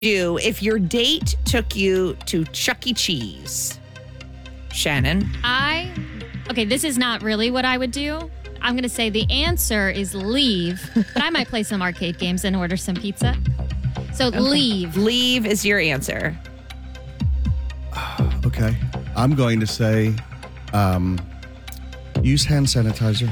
do if your date took you to Chuck E. Cheese? Shannon? Okay, this is not really what I would do. I'm going to say the answer is leave, but I might play some arcade games and order some pizza. So leave. Leave is your answer. Okay. I'm going to say use hand sanitizer.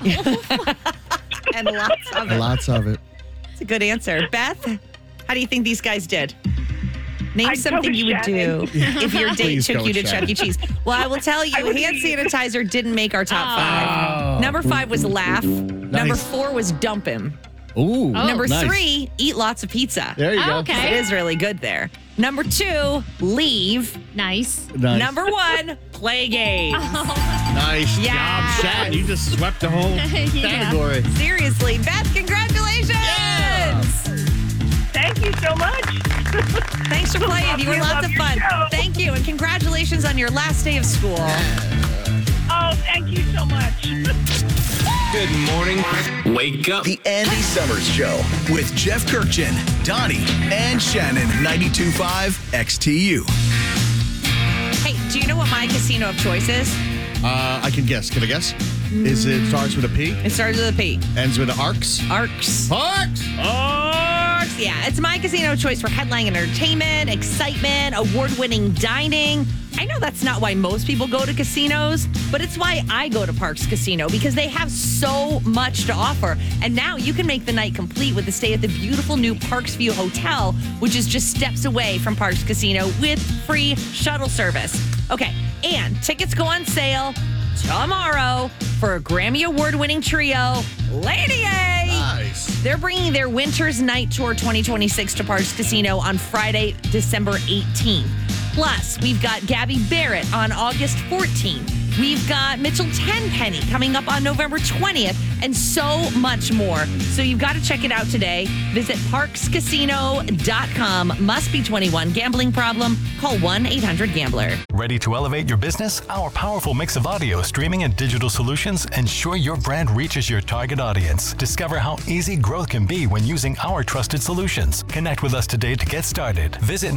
And lots of it. Lots of it. It's a good answer. Beth, how do you think these guys did? Name I'd go something with you would Shannon. do if your date Please took go you to with Chuck E. Cheese. Well, I will tell you, hand sanitizer didn't make our top 5. Number 5 was laugh. Number 4 was dump him. Ooh. Number nice. 3, eat lots of pizza. There you go. Okay. It is really good there. Number 2, leave. Nice. Nice. Number 1, play games. Nice Yes. job, Shan. You just swept the whole category. Seriously, Beth, congratulations. Yeah. Thank you so much. Thanks for playing. You were Love lots of your fun. show. Thank you, and congratulations on your last day of school. Oh, thank you so much. Good morning. Wake up. The Andy Summers Show with Jeff Kirkchin, Donnie, and Shannon. 92.5 XTU. Hey, do you know what my casino of choice is? I can guess. Can I guess? Is it starts with a P? It starts with a P. Ends with an Arcs? Arcs. Arcs! Arcs. Yeah, it's my casino of choice for headlining entertainment, excitement, award-winning dining. I know that's not why most people go to casinos, but it's why I go to Parks Casino because they have so much to offer. And now you can make the night complete with a stay at the beautiful new Parks View Hotel, which is just steps away from Parks Casino with free shuttle service. Okay, and tickets go on sale tomorrow for a Grammy Award-winning trio, Lady A. Nice. They're bringing their Winter's Night Tour 2026 to Parks Casino on Friday, December 18th. Plus, we've got Gabby Barrett on August 14th. We've got Mitchell Tenpenny coming up on November 20th, and so much more. So you've got to check it out today. Visit parkscasino.com. Must be 21. Gambling problem? Call 1-800-GAMBLER. Ready to elevate your business? Our powerful mix of audio, streaming, and digital solutions ensure your brand reaches your target audience. Discover how easy growth can be when using our trusted solutions. Connect with us today to get started. Visit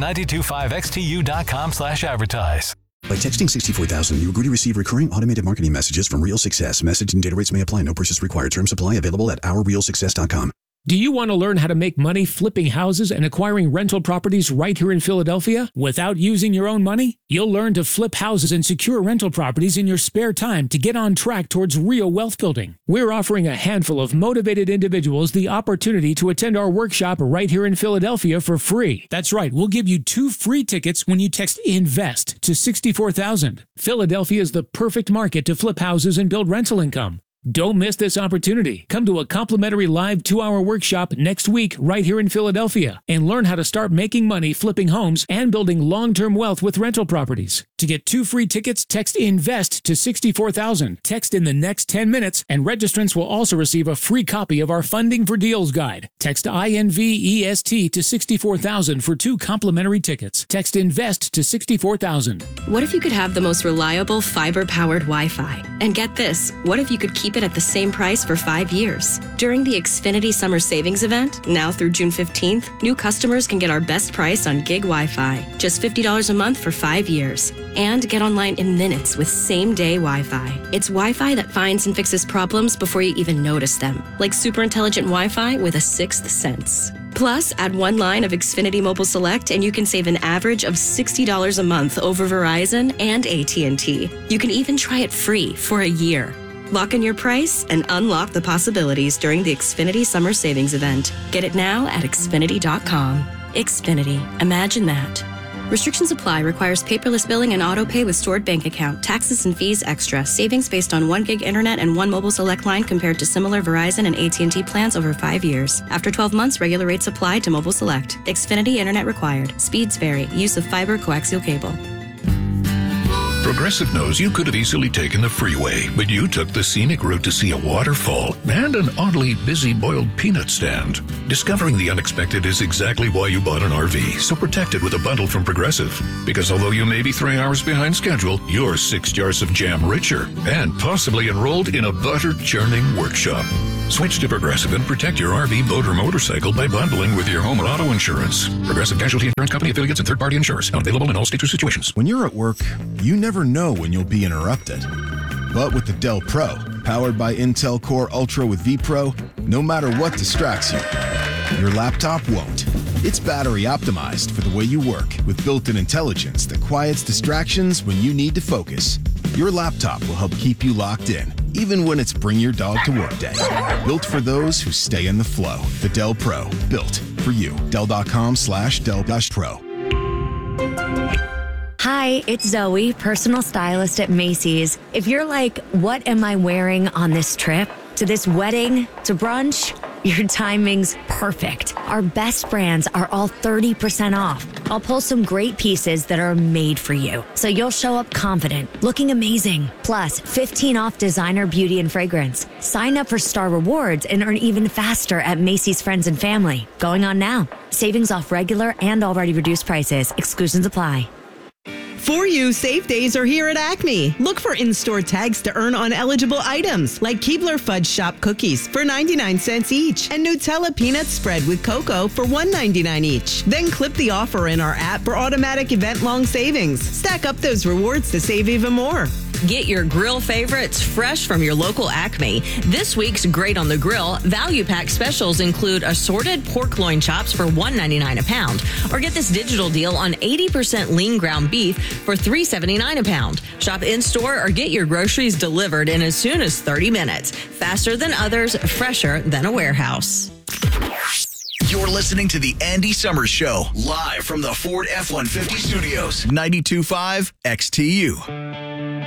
925xtu.com/advertise. By texting 64,000, you agree to receive recurring automated marketing messages from Real Success. Message and data rates may apply. No purchase required. Terms apply. Available at ourrealsuccess.com. Do you want to learn how to make money flipping houses and acquiring rental properties right here in Philadelphia without using your own money? You'll learn to flip houses and secure rental properties in your spare time to get on track towards real wealth building. We're offering a handful of motivated individuals the opportunity to attend our workshop right here in Philadelphia for free. That's right, we'll give you 2 free tickets when you text INVEST to 64,000. Philadelphia is the perfect market to flip houses and build rental income. Don't miss this opportunity. Come to a complimentary live 2-hour workshop next week right here in Philadelphia and learn how to start making money flipping homes and building long-term wealth with rental properties. To get 2 free tickets, text INVEST to 64,000. Text in the next 10 minutes, and registrants will also receive a free copy of our Funding for Deals guide. Text INVEST to 64,000 for 2 complimentary tickets. Text INVEST to 64,000. What if you could have the most reliable fiber-powered Wi-Fi? And get this, what if you could keep it at the same price for 5 years? During the Xfinity Summer Savings Event, now through June 15th, new customers can get our best price on gig Wi-Fi, just $50 a month for 5 years. And get online in minutes with same-day Wi-Fi. It's Wi-Fi that finds and fixes problems before you even notice them, like super intelligent Wi-Fi with a 6th sense. Plus, add 1 line of Xfinity Mobile Select and you can save an average of $60 a month over Verizon and AT&T. You can even try it free for a year. Lock in your price and unlock the possibilities during the Xfinity Summer Savings Event. Get it now at Xfinity.com. Xfinity. Imagine that. Restrictions apply. Requires paperless billing and auto pay with stored bank account. Taxes and fees extra. Savings based on 1 gig internet and 1 mobile select line compared to similar Verizon and AT&T plans over 5 years. After 12 months, regular rates apply to mobile select. Xfinity internet required. Speeds vary. Use of fiber coaxial cable. Progressive knows you could have easily taken the freeway, but you took the scenic route to see a waterfall and an oddly busy boiled peanut stand. Discovering the unexpected is exactly why you bought an RV, so protect it with a bundle from Progressive. Because although you may be 3 hours behind schedule, you're 6 jars of jam richer and possibly enrolled in a butter churning workshop. Switch to Progressive and protect your RV, boat, or motorcycle by bundling with your home or auto insurance. Progressive Casualty Insurance Company affiliates and third-party insurers. Not available in all states or situations. When you're at work, you never know when you'll be interrupted. But with the Dell Pro, powered by Intel Core Ultra with vPro, no matter what distracts you, your laptop won't. It's battery optimized for the way you work with built-in intelligence that quiets distractions when you need to focus. Your laptop will help keep you locked in, even when it's bring your dog to work day. Built for those who stay in the flow. The Dell Pro, built for you. Dell.com/Dell-Pro. Hi, it's Zoe, personal stylist at Macy's. If you're like, what am I wearing on this trip? To this wedding? To brunch? Your timing's perfect. Our best brands are all 30% off. I'll pull some great pieces that are made for you, so you'll show up confident, looking amazing. Plus, 15 off designer, beauty, and fragrance. Sign up for Star Rewards and earn even faster at Macy's Friends and Family. Going on now. Savings off regular and already reduced prices. Exclusions apply. For You, safe days are here at Acme. Look for in-store tags to earn on eligible items like Keebler Fudge Shop cookies for 99 cents each and Nutella peanut spread with cocoa for $1.99 each. Then clip the offer in our app for automatic event-long savings. Stack up those rewards to save even more. Get your grill favorites fresh from your local Acme. This week's Great on the Grill value pack specials include assorted pork loin chops for $1.99 a pound. Or get this digital deal on 80% lean ground beef for $3.79 a pound. Shop in-store or get your groceries delivered in as soon as 30 minutes. Faster than others, fresher than a warehouse. You're listening to the Andy Summers Show, live from the Ford F-150 Studios. 92.5 XTU.